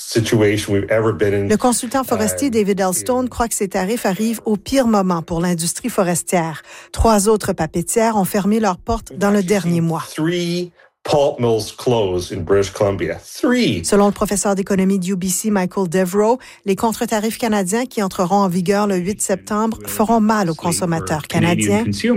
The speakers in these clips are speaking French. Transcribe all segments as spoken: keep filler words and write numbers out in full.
Le consultant forestier David Elstone croit que ces tarifs arrivent au pire moment pour l'industrie forestière. Trois autres papetières ont fermé leurs portes dans le dernier mois. Pulp mills close in British Columbia. Three. Selon le professeur d'économie du U B C, Michael Devereaux, les contre-tarifs canadiens qui entreront en vigueur le huit septembre feront mal aux consommateurs canadiens qui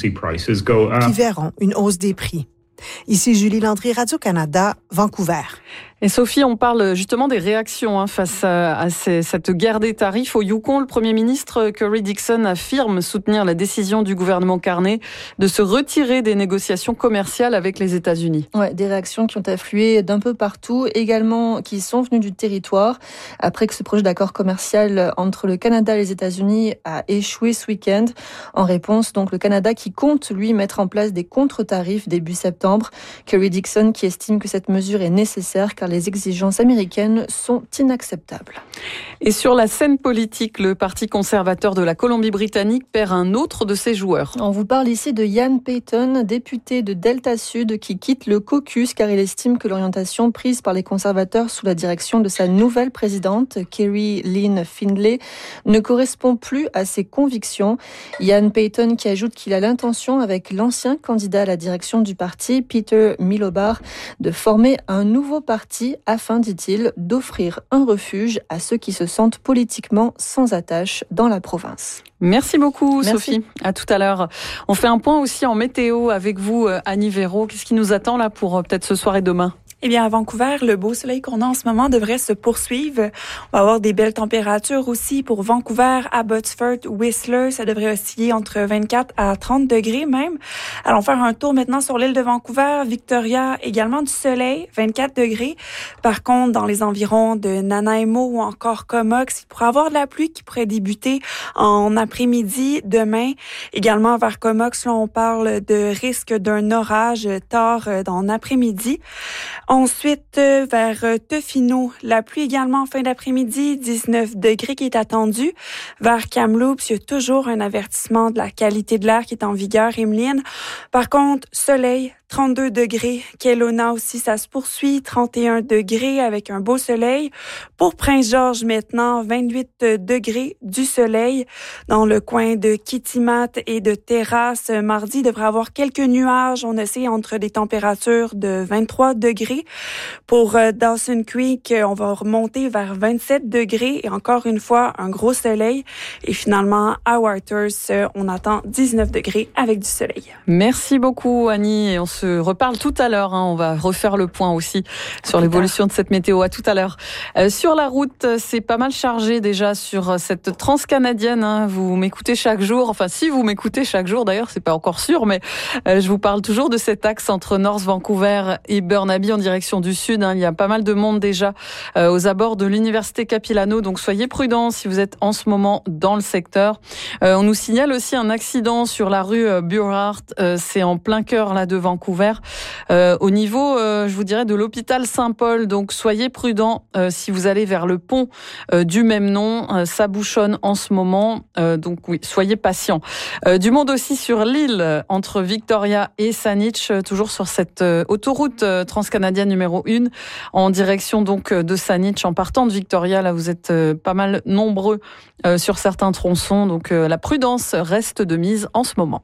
verront une hausse des prix. Ici Julie Landry, Radio-Canada, Vancouver. Et Sophie, on parle justement des réactions hein, face à, à ces, cette guerre des tarifs. Au Yukon, le Premier ministre Curry Dixon affirme soutenir la décision du gouvernement Carney de se retirer des négociations commerciales avec les États-Unis. Ouais, des réactions qui ont afflué d'un peu partout, également qui sont venues du territoire, après que ce projet d'accord commercial entre le Canada et les États-Unis a échoué ce week-end. En réponse, donc, le Canada qui compte, lui, mettre en place des contre-tarifs début septembre. Curry Dixon qui estime que cette mesure est nécessaire car les exigences américaines sont inacceptables. Et sur la scène politique, le Parti conservateur de la Colombie-Britannique perd un autre de ses joueurs. On vous parle ici de Ian Paton, député de Delta Sud, qui quitte le caucus car il estime que l'orientation prise par les conservateurs sous la direction de sa nouvelle présidente, Kerry Lynn Findlay, ne correspond plus à ses convictions. Ian Paton qui ajoute qu'il a l'intention, avec l'ancien candidat à la direction du parti, Peter Milobar, de former un nouveau parti afin, dit-il, d'offrir un refuge à ceux qui se sentent politiquement sans attache dans la province. Merci beaucoup, Merci. Sophie. À tout à l'heure. On fait un point aussi en météo avec vous, Annie Véraud. Qu'est-ce qui nous attend là pour peut-être ce soir et demain? Eh bien, à Vancouver, le beau soleil qu'on a en ce moment devrait se poursuivre. On va avoir des belles températures aussi pour Vancouver, Abbotsford, Whistler. Ça devrait osciller entre vingt-quatre à trente degrés même. Allons faire un tour maintenant sur l'île de Vancouver. Victoria, également du soleil, vingt-quatre degrés. Par contre, dans les environs de Nanaimo ou encore Comox, il pourrait y avoir de la pluie qui pourrait débuter en après-midi demain. Également vers Comox, là, on parle de risque d'un orage tard dans l'après-midi. Ensuite, vers Tofino, la pluie également en fin d'après-midi, dix-neuf degrés qui est attendu. Vers Kamloops, il y a toujours un avertissement de la qualité de l'air qui est en vigueur, Emeline. Par contre, soleil, trente-deux degrés. Kelowna aussi, ça se poursuit, trente et un degrés avec un beau soleil. Pour Prince-Georges maintenant, vingt-huit degrés du soleil. Dans le coin de Kitimat et de Terrasse, mardi, il devrait avoir quelques nuages. On essaie entre des températures de vingt-trois degrés. Pour Dawson Creek, on va remonter vers vingt-sept degrés et encore une fois, un gros soleil. Et finalement, à Whitehorse, on attend dix-neuf degrés avec du soleil. Merci beaucoup, Annie. Et on se reparle tout à l'heure. Hein. On va refaire le point aussi sur l'évolution de cette météo. À tout à l'heure. Euh, sur la route, c'est pas mal chargé déjà sur cette transcanadienne. Hein. Vous m'écoutez chaque jour. Enfin, si vous m'écoutez chaque jour, d'ailleurs, c'est pas encore sûr, mais euh, je vous parle toujours de cet axe entre North Vancouver et Burnaby en direction du sud. Hein. Il y a pas mal de monde déjà euh, aux abords de l'université Capilano. Donc, soyez prudents si vous êtes en ce moment dans le secteur. Euh, on nous signale aussi un accident sur la rue euh, Burhart. Euh, c'est en plein cœur là de Vancouver. Euh, au niveau, euh, je vous dirais, de l'hôpital Saint-Paul. Donc, soyez prudents euh, si vous allez vers le pont euh, du même nom. Euh, ça bouchonne en ce moment. Euh, donc, oui, soyez patients. Euh, du monde aussi sur l'île entre Victoria et Saanich, euh, toujours sur cette euh, autoroute euh, transcanadienne numéro un, en direction donc de Saanich, en partant de Victoria. Là, vous êtes euh, pas mal nombreux euh, sur certains tronçons. Donc, euh, la prudence reste de mise en ce moment.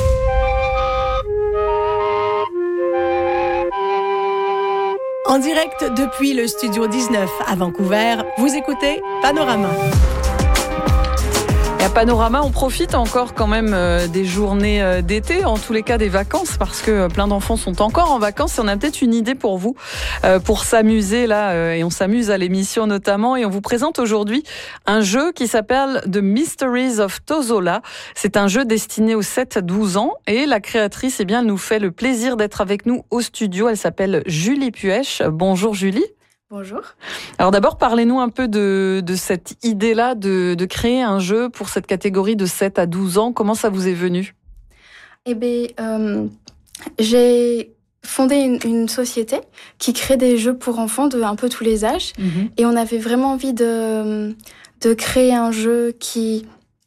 En direct depuis le Studio dix-neuf à Vancouver, vous écoutez Panorama. Et à Panorama, on profite encore quand même euh, des journées euh, d'été, en tous les cas des vacances, parce que euh, plein d'enfants sont encore en vacances. Et on a peut-être une idée pour vous, euh, pour s'amuser là, euh, et on s'amuse à l'émission notamment. Et on vous présente aujourd'hui un jeu qui s'appelle The Mysteries of Tozola. C'est un jeu destiné aux sept à douze ans. Et la créatrice, eh bien, elle nous fait le plaisir d'être avec nous au studio. Elle s'appelle Julie Puech. Bonjour Julie. Bonjour. Alors d'abord, parlez-nous un peu de, de cette idée-là de, de créer un jeu pour cette catégorie de sept à douze ans. Comment ça vous est venu ? Eh bien, euh, j'ai fondé une, une société qui crée des jeux pour enfants de un peu tous les âges. Mmh. Et on avait vraiment envie de, de créer un jeu qui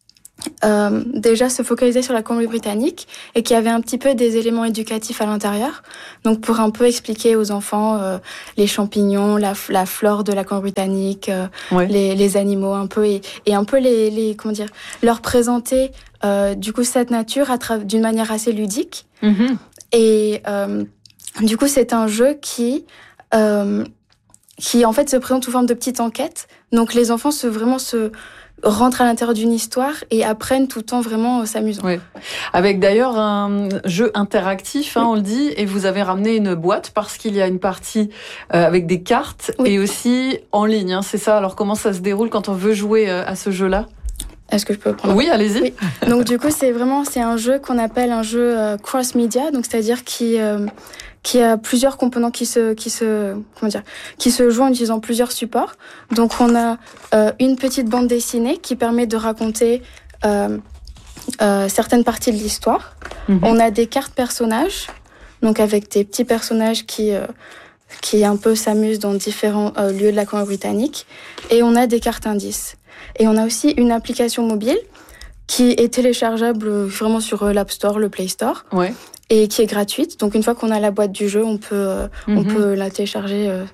euh, déjà se focalisait sur la Colombie-Britannique et qui avait un petit peu des éléments éducatifs à l'intérieur. Donc pour un peu expliquer aux enfants euh, les champignons, la, la flore de la Colombie-Britannique, euh, ouais. les, les animaux un peu et, et un peu les, les comment dire, leur présenter euh, du coup cette nature à tra- d'une manière assez ludique. Mm-hmm. Et euh, du coup c'est un jeu qui euh, qui en fait se présente sous forme de petites enquêtes. Donc les enfants se vraiment se rentrent à l'intérieur d'une histoire et apprennent tout en vraiment s'amusant. Oui. Avec d'ailleurs un jeu interactif, hein, oui. on le dit, et vous avez ramené une boîte parce qu'il y a une partie euh, avec des cartes oui. et aussi en ligne, hein, c'est ça. Alors comment ça se déroule quand on veut jouer euh, à ce jeu-là ? Est-ce que je peux prendre ? Oui, allez-y. Oui. Donc du coup, c'est vraiment c'est un jeu qu'on appelle un jeu euh, cross-media, donc c'est-à-dire qui euh, qui a plusieurs composants qui se qui se comment dire qui se jouent en utilisant plusieurs supports. Donc on a euh, une petite bande dessinée qui permet de raconter euh, euh, certaines parties de l'histoire. Mm-hmm. On a des cartes personnages, donc avec des petits personnages qui euh, qui un peu s'amusent dans différents euh, lieux de la Colombie-Britannique, et on a des cartes indices. Et on a aussi une application mobile qui est téléchargeable vraiment sur l'App Store, le Play Store. Ouais. Et qui est gratuite. Donc une fois qu'on a la boîte du jeu, on peut euh, mm-hmm. on peut la télécharger. Euh.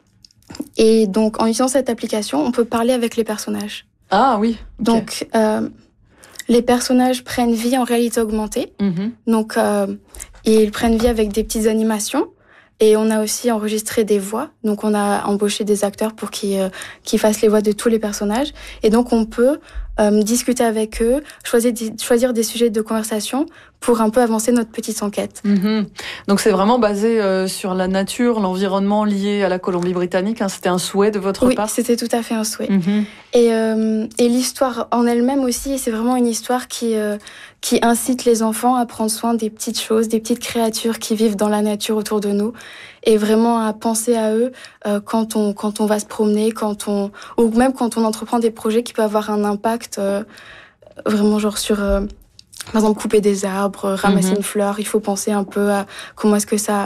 Et donc en utilisant cette application, on peut parler avec les personnages. Ah oui. Okay. Donc euh, les personnages prennent vie en réalité augmentée. Mm-hmm. Donc euh, ils prennent vie avec des petites animations. Et on a aussi enregistré des voix. Donc on a embauché des acteurs pour qu'ils euh, qu'ils fassent les voix de tous les personnages. Et donc on peut euh, discuter avec eux, choisir choisir des sujets de conversation pour un peu avancer notre petite enquête. Mmh. Donc c'est vraiment basé euh, sur la nature, l'environnement lié à la Colombie-Britannique. Hein. C'était un souhait de votre oui, part ? Oui, c'était tout à fait un souhait. Mmh. Et, euh, et l'histoire en elle-même aussi, c'est vraiment une histoire qui, euh, qui incite les enfants à prendre soin des petites choses, des petites créatures qui vivent dans la nature autour de nous. Et vraiment à penser à eux euh, quand on quand on va se promener, quand on ou même quand on entreprend des projets qui peuvent avoir un impact euh, vraiment genre sur euh, par exemple couper des arbres, ramasser mm-hmm. une fleur. Il faut penser un peu à comment est-ce que ça,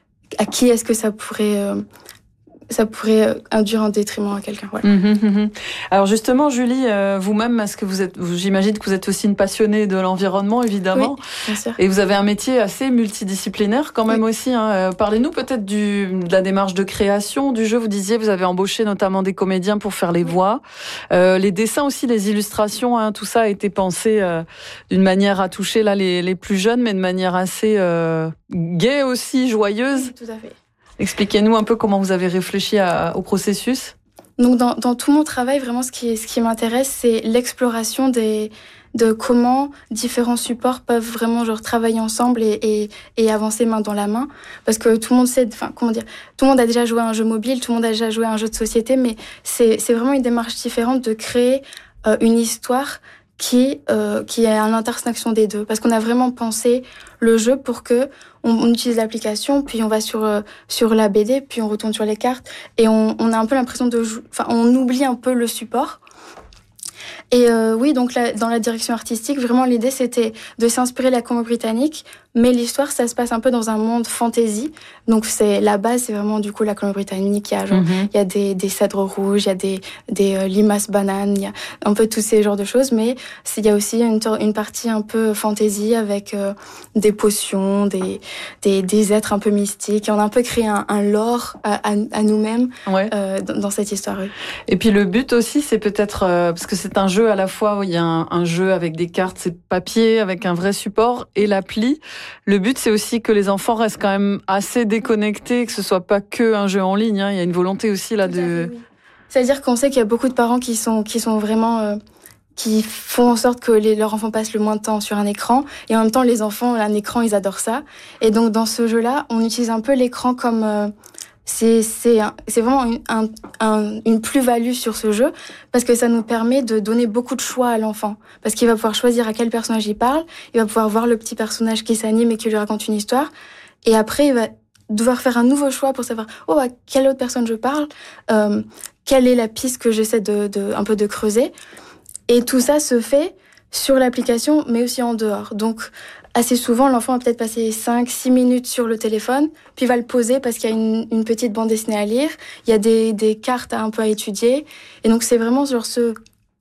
à qui est-ce que ça pourrait euh, ça pourrait induire un détriment à quelqu'un. Voilà. Mmh, mmh. Alors justement, Julie, euh, vous-même, est-ce que vous êtes, j'imagine que vous êtes aussi une passionnée de l'environnement, évidemment. Oui, bien sûr. Et vous avez un métier assez multidisciplinaire quand même oui. aussi. Hein. Euh, parlez-nous peut-être du, de la démarche de création du jeu. Vous disiez, vous avez embauché notamment des comédiens pour faire les oui. voix. Euh, les dessins aussi, les illustrations, hein, tout ça a été pensé euh, d'une manière à toucher là les, les plus jeunes, mais de manière assez euh, gaie aussi, joyeuse. Oui, tout à fait. Expliquez-nous un peu comment vous avez réfléchi à, au processus. Donc dans, dans tout mon travail, vraiment, ce qui, ce qui m'intéresse, c'est l'exploration des, de comment différents supports peuvent vraiment genre travailler ensemble et, et, et avancer main dans la main. Parce que tout le monde sait, enfin comment dire, tout le monde a déjà joué à un jeu mobile, tout le monde a déjà joué à un jeu de société, mais c'est, c'est vraiment une démarche différente de créer euh, une histoire qui euh, qui est à l'intersection des deux, parce qu'on a vraiment pensé le jeu pour que on, on utilise l'application, puis on va sur euh, sur la B D, puis on retourne sur les cartes, et on, on a un peu l'impression de jou- enfin on oublie un peu le support. Et euh, oui, donc là, dans la direction artistique, vraiment l'idée c'était de s'inspirer de la Colombie-Britannique, mais l'histoire ça se passe un peu dans un monde fantasy. Donc c'est la base, c'est vraiment du coup la Colombie-Britannique. Il y a genre, mm-hmm. il y a des des cèdres rouges, il y a des des euh, limaces bananes, il y a un peu tous ces genres de choses, mais il y a aussi une une partie un peu fantasy avec euh, des potions, des des des êtres un peu mystiques. Et on a un peu créé un, un lore à, à, à nous-mêmes ouais. euh, dans, dans cette histoire. Oui. Et puis le but aussi, c'est peut-être euh, parce que c'est un jeu à la fois où il y a un, un jeu avec des cartes, c'est papier avec un vrai support et l'appli. Le but, c'est aussi que les enfants restent quand même assez déconnectés, que ce soit pas que un jeu en ligne. Hein. Il y a une volonté aussi là de. Fait, oui. C'est-à-dire qu'on sait qu'il y a beaucoup de parents qui sont qui sont vraiment euh, qui font en sorte que les, leurs enfants passent le moins de temps sur un écran, et en même temps les enfants un écran ils adorent ça. Et donc dans ce jeu-là, on utilise un peu l'écran comme euh, C'est, c'est, c'est vraiment une, un, un, une plus-value sur ce jeu, parce que ça nous permet de donner beaucoup de choix à l'enfant. Parce qu'il va pouvoir choisir à quel personnage il parle, il va pouvoir voir le petit personnage qui s'anime et qui lui raconte une histoire, et après il va devoir faire un nouveau choix pour savoir oh, à quelle autre personne je parle, euh, quelle est la piste que j'essaie de, de, un peu de creuser. Et tout ça se fait sur l'application, mais aussi en dehors. Donc, assez souvent, l'enfant va peut-être passer cinq six minutes sur le téléphone, puis va le poser parce qu'il y a une, une petite bande dessinée à lire, il y a des, des cartes à un peu à étudier. Et donc, c'est vraiment genre ce,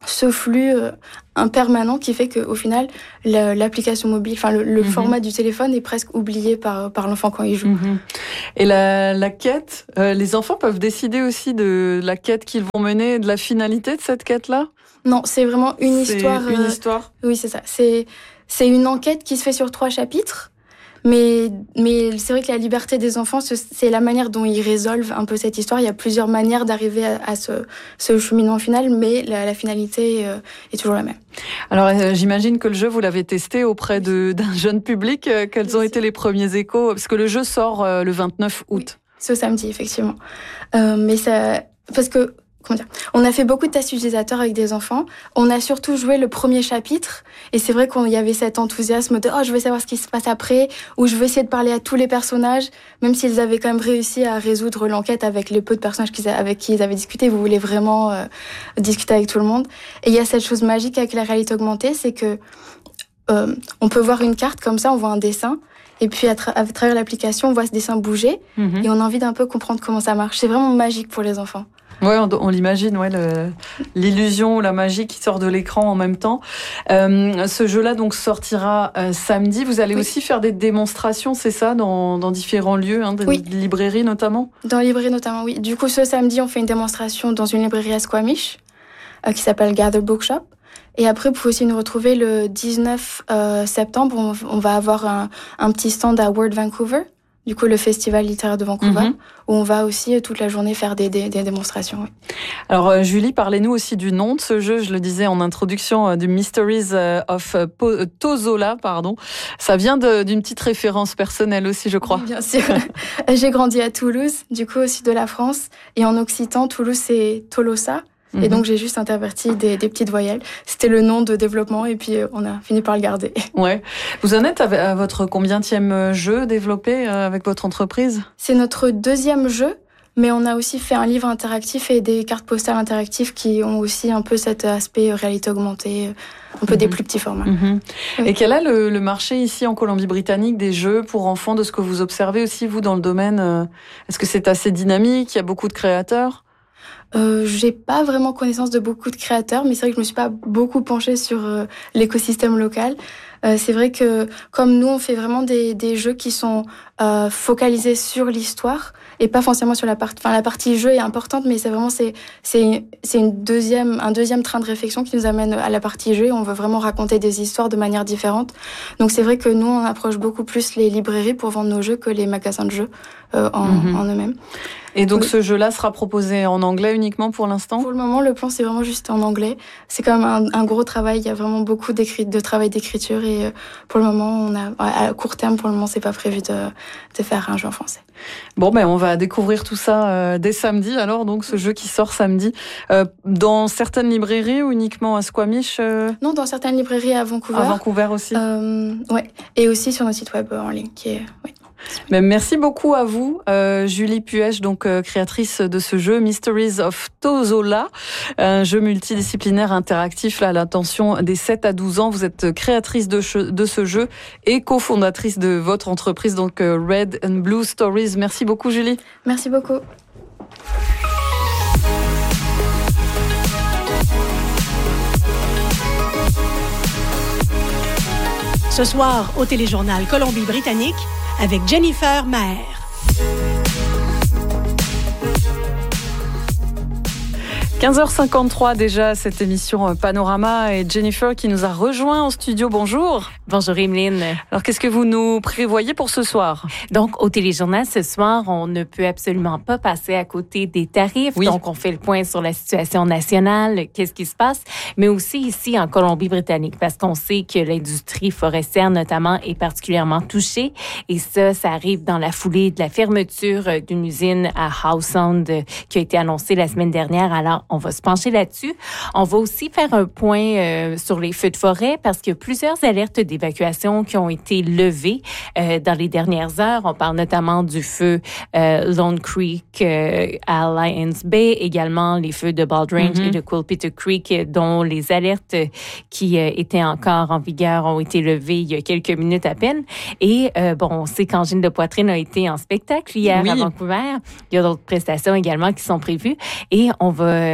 ce flux euh, impermanent qui fait qu'au final, la, l'application mobile, enfin le, le mm-hmm. format du téléphone est presque oublié par, par l'enfant quand il joue. Mm-hmm. Et la, la quête, euh, les enfants peuvent décider aussi de la quête qu'ils vont mener, de la finalité de cette quête-là ? Non, c'est vraiment une c'est histoire. Une euh, histoire. Oui, c'est ça. C'est, c'est une enquête qui se fait sur trois chapitres. Mais, mais c'est vrai que la liberté des enfants, c'est la manière dont ils résolvent un peu cette histoire. Il y a plusieurs manières d'arriver à, à ce, ce cheminement final, mais la, la finalité euh, est toujours la même. Alors, euh, j'imagine que le jeu, vous l'avez testé auprès de, d'un jeune public. Euh, quels ont été les premiers échos ? Parce que le jeu sort euh, le vingt-neuf août. Oui, ce samedi, effectivement. Euh, mais ça, parce que, comment dire, on a fait beaucoup de tests utilisateurs avec des enfants. On a surtout joué le premier chapitre. Et c'est vrai qu'il y avait cet enthousiasme de « Oh, je veux savoir ce qui se passe après » ou « Je veux essayer de parler à tous les personnages », même s'ils avaient quand même réussi à résoudre l'enquête avec les peu de personnages qu'ils a, avec qui ils avaient discuté. Vous voulez vraiment euh, discuter avec tout le monde. Et il y a cette chose magique avec la réalité augmentée, c'est que euh, on peut voir une carte comme ça, on voit un dessin. Et puis, à, tra- à travers l'application, on voit ce dessin bouger. Mm-hmm. Et on a envie d'un peu comprendre comment ça marche. C'est vraiment magique pour les enfants. Ouais, on, on l'imagine, ouais, le, l'illusion ou la magie qui sort de l'écran en même temps. Euh, ce jeu-là donc sortira euh, samedi. Vous allez oui. aussi faire des démonstrations, c'est ça, dans, dans différents lieux, hein, des oui. librairies notamment. Dans les librairies notamment, oui. Du coup, ce samedi, on fait une démonstration dans une librairie à Squamish euh, qui s'appelle Gather Bookshop. Et après, vous pouvez aussi nous retrouver le dix-neuf euh, septembre. On, on va avoir un, un petit stand à Word Vancouver. Du coup, le festival littéraire de Vancouver, mm-hmm. où on va aussi toute la journée faire des, des, des démonstrations. Oui. Alors, euh, Julie, parlez-nous aussi du nom de ce jeu. Je le disais en introduction, euh, du Mysteries of euh, po- Tozola, pardon. Ça vient de, d'une petite référence personnelle aussi, je crois. Oui, bien sûr. J'ai grandi à Toulouse, du coup, au sud de la France. Et en occitan, Toulouse, c'est Tolosa. Et donc, j'ai juste interverti des, des petites voyelles. C'était le nom de développement et puis on a fini par le garder. Ouais. Vous en êtes à votre combientième jeu développé avec votre entreprise ? C'est notre deuxième jeu, mais on a aussi fait un livre interactif et des cartes postales interactives qui ont aussi un peu cet aspect réalité augmentée, un peu mmh. des plus petits formats. Mmh. Oui. Et quel est le, le marché ici en Colombie-Britannique des jeux pour enfants, de ce que vous observez aussi, vous, dans le domaine ? Est-ce que c'est assez dynamique ? Il y a beaucoup de créateurs ? Euh, j'ai pas vraiment connaissance de beaucoup de créateurs, mais c'est vrai que je me suis pas beaucoup penchée sur euh, l'écosystème local. Euh, c'est vrai que comme nous, on fait vraiment des, des jeux qui sont euh, focalisés sur l'histoire et pas forcément sur la partie. Enfin, la partie jeu est importante, mais c'est vraiment c'est c'est c'est une deuxième un deuxième train de réflexion qui nous amène à la partie jeu. On veut vraiment raconter des histoires de manière différente. Donc c'est vrai que nous, on approche beaucoup plus les librairies pour vendre nos jeux que les magasins de jeux euh, en, mm-hmm. en eux-mêmes. Et donc oui. ce jeu-là sera proposé en anglais uniquement pour l'instant ? Pour le moment, le plan c'est vraiment juste en anglais. C'est quand même un, un gros travail. Il y a vraiment beaucoup d'écrit, de travail d'écriture et euh, pour le moment, on a à court terme, pour le moment, c'est pas prévu de, de faire un jeu en français. Bon, ben on va découvrir tout ça euh, dès samedi. Alors, donc ce jeu qui sort samedi euh, dans certaines librairies ou uniquement à Squamish euh... Non, dans certaines librairies à Vancouver. À Vancouver aussi. Euh, ouais, et aussi sur notre site web en ligne, qui est. Ouais. Mais merci beaucoup à vous, euh, Julie Puech, donc euh, créatrice de ce jeu Mysteries of Tozola, un jeu multidisciplinaire interactif là, à l'attention des sept à douze ans. Vous êtes créatrice de, che- de ce jeu et cofondatrice de votre entreprise, donc euh, Red and Blue Stories. Merci beaucoup, Julie. Merci beaucoup. Ce soir, au Téléjournal Colombie-Britannique, avec Jennifer Maher. quinze heures cinquante-trois déjà, cette émission Panorama, et Jennifer qui nous a rejoint en studio. Bonjour. Bonjour Emeline. Alors qu'est-ce que vous nous prévoyez pour ce soir? Donc au Téléjournal ce soir, on ne peut absolument pas passer à côté des tarifs. Oui. Donc on fait le point sur la situation nationale, qu'est-ce qui se passe, mais aussi ici en Colombie-Britannique, parce qu'on sait que l'industrie forestière notamment est particulièrement touchée, et ça, ça arrive dans la foulée de la fermeture d'une usine à Howe Sound qui a été annoncée la semaine dernière. Alors on va se pencher là-dessus. On va aussi faire un point euh, sur les feux de forêt parce qu'il y a plusieurs alertes d'évacuation qui ont été levées euh, dans les dernières heures. On parle notamment du feu euh, Lone Creek euh, à Lions Bay, également les feux de Bald Range mm-hmm. et de Coolpeter Creek, dont les alertes qui euh, étaient encore en vigueur ont été levées il y a quelques minutes à peine. Et euh, bon, on sait qu'Angine de Poitrine a été en spectacle hier oui. à Vancouver. Il y a d'autres prestations également qui sont prévues. Et on va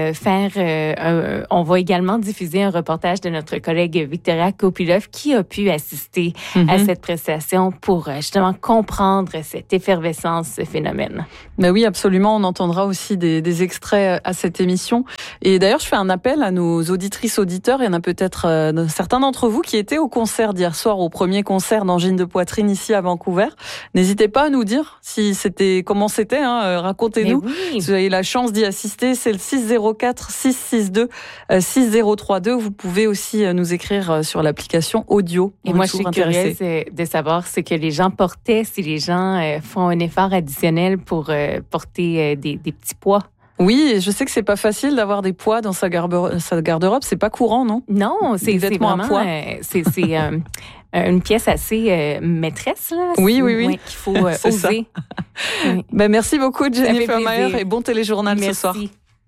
euh, faire, euh, un, on va également diffuser un reportage de notre collègue Victoria Kopylov qui a pu assister mm-hmm. à cette prestation pour justement comprendre cette effervescence, ce phénomène. Ben oui, absolument. On entendra aussi des, des extraits à cette émission. Et d'ailleurs, je fais un appel à nos auditrices, auditeurs. Il y en a peut-être euh, certains d'entre vous qui étaient au concert d'hier soir, au premier concert d'angine de poitrine ici à Vancouver. N'hésitez pas à nous dire si c'était, comment c'était, hein, racontez-nous. Oui. Si vous avez la chance d'y assister, c'est le six zéro quatre, six six deux, six zéro trois deux. Vous pouvez aussi nous écrire sur l'application audio. Et moi, je suis curieuse de savoir ce que les gens portaient, si les gens font un effort additionnel pour porter des, des petits poids. Oui, et je sais que c'est pas facile d'avoir des poids dans sa garde, sa garde-robe. C'est pas courant, non? Non, c'est des vêtements à poids. Euh, c'est c'est euh, une pièce assez euh, maîtresse, là. Oui, oui, oui. Ouais, qu'il faut euh, oser. Oui. Ben, merci beaucoup, Jennifer Mayer, et bon téléjournal merci. Ce soir.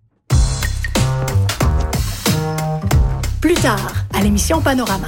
Plus tard, à l'émission Panorama.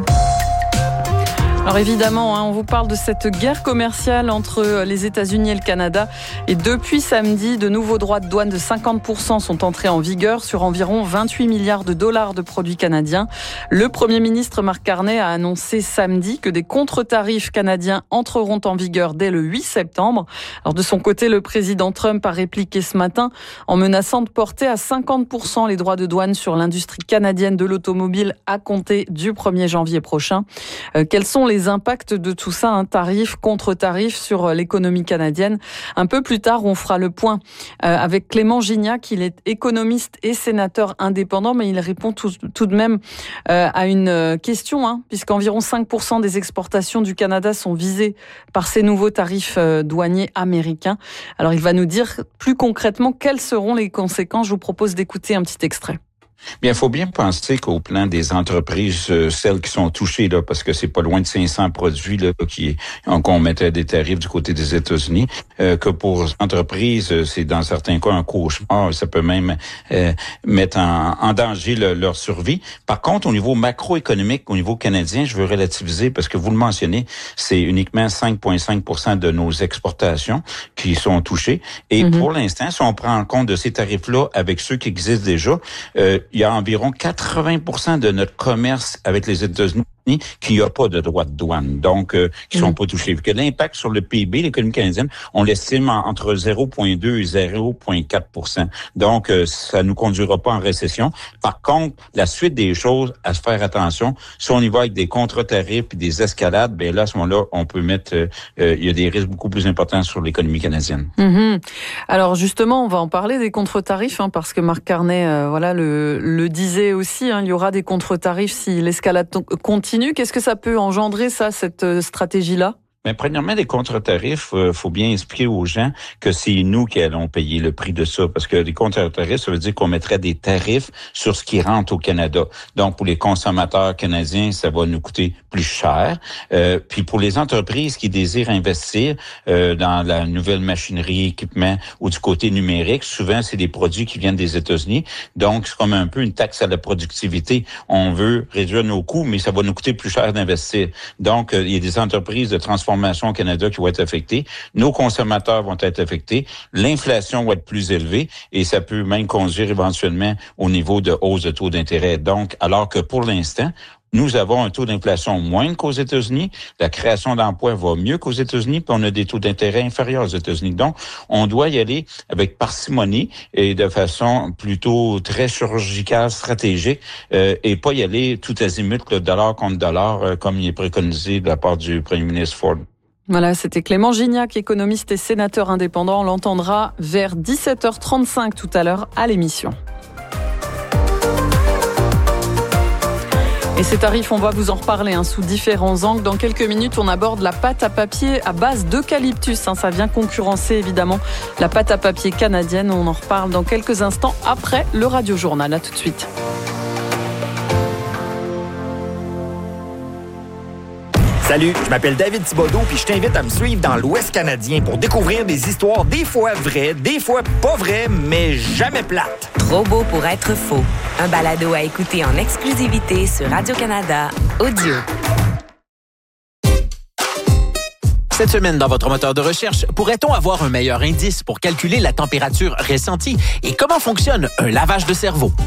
Alors évidemment, hein, on vous parle de cette guerre commerciale entre les États-Unis et le Canada. Et depuis samedi, de nouveaux droits de douane de cinquante pour cent sont entrés en vigueur sur environ vingt-huit milliards de dollars de produits canadiens. Le Premier ministre Mark Carney a annoncé samedi que des contre-tarifs canadiens entreront en vigueur dès le huit septembre. Alors de son côté, le président Trump a répliqué ce matin en menaçant de porter à cinquante pour cent les droits de douane sur l'industrie canadienne de l'automobile à compter du premier janvier prochain. Euh, quels sont les Les impacts de tout ça, un tarif contre tarif sur l'économie canadienne. Un peu plus tard, on fera le point euh, avec Clément Gignac. Il est économiste et sénateur indépendant, mais il répond tout, tout de même euh, à une question, hein, puisqu'environ cinq pour cent des exportations du Canada sont visées par ces nouveaux tarifs euh, douaniers américains. Alors, il va nous dire plus concrètement quelles seront les conséquences. Je vous propose d'écouter un petit extrait. Bien, il faut bien penser qu'au plan des entreprises, euh, celles qui sont touchées, là, parce que c'est pas loin de cinq cents produits là, qui qu'on mettait des tarifs du côté des États-Unis, euh, que pour les entreprises, c'est dans certains cas un cauchemar. Ça peut même euh, mettre en, en danger le, leur survie. Par contre, au niveau macroéconomique, au niveau canadien, je veux relativiser parce que vous le mentionnez, c'est uniquement cinq virgule cinq pour cent de nos exportations qui sont touchées. Et mm-hmm. pour l'instant, si on prend en compte de ces tarifs-là avec ceux qui existent déjà, euh, il y a environ quatre-vingts pour cent de notre commerce avec les États-Unis qui n'a pas de droits de douane, donc euh, qui sont mmh. pas touchés. Vu que l'impact sur le P I B, l'économie canadienne, on l'estime entre zéro virgule deux et zéro virgule quatre pour cent. Donc, euh, ça nous conduira pas en récession. Par contre, la suite des choses, à se faire attention, si on y va avec des contre-tarifs et des escalades, ben là, à ce moment-là, on peut mettre, euh, euh, il y a des risques beaucoup plus importants sur l'économie canadienne. Mmh. Alors justement, on va en parler des contre-tarifs, hein, parce que Mark Carney, euh, voilà, le, le disait aussi, hein, il y aura des contre-tarifs si l'escalade continue. Qu'est-ce que ça peut engendrer, ça, cette stratégie-là? Mais premièrement, les contre-tarifs, il euh, faut bien expliquer aux gens que c'est nous qui allons payer le prix de ça. Parce que les contre-tarifs, ça veut dire qu'on mettrait des tarifs sur ce qui rentre au Canada. Donc, pour les consommateurs canadiens, ça va nous coûter plus cher. Euh, puis pour les entreprises qui désirent investir euh, dans la nouvelle machinerie, équipement ou du côté numérique, souvent, c'est des produits qui viennent des États-Unis. Donc, c'est comme un peu une taxe à la productivité. On veut réduire nos coûts, mais ça va nous coûter plus cher d'investir. Donc, euh, il y a des entreprises de transformation au Canada qui vont être affectées. Nos consommateurs vont être affectés. L'inflation va être plus élevée et ça peut même conduire éventuellement au niveau de hausse de taux d'intérêt. Donc, alors que pour l'instant, nous avons un taux d'inflation moindre qu'aux États-Unis. La création d'emplois va mieux qu'aux États-Unis, puis on a des taux d'intérêt inférieurs aux États-Unis. Donc, on doit y aller avec parcimonie et de façon plutôt très chirurgicale, stratégique, euh, et pas y aller tout azimut, le dollar contre dollar, euh, comme il est préconisé de la part du premier ministre Ford. Voilà, c'était Clément Gignac, économiste et sénateur indépendant. On l'entendra vers dix-sept heures trente-cinq tout à l'heure à l'émission. Et ces tarifs, on va vous en reparler hein, sous différents angles. Dans quelques minutes, on aborde la pâte à papier à base d'eucalyptus. Hein, ça vient concurrencer évidemment la pâte à papier canadienne. On en reparle dans quelques instants après le Radio-Journal. À tout de suite. Salut, je m'appelle David Thibodeau puis je t'invite à me suivre dans l'Ouest canadien pour découvrir des histoires des fois vraies, des fois pas vraies, mais jamais plates. Trop beau pour être faux. Un balado à écouter en exclusivité sur Radio-Canada Audio. Cette semaine, dans votre moteur de recherche, pourrait-on avoir un meilleur indice pour calculer la température ressentie et comment fonctionne un lavage de cerveau?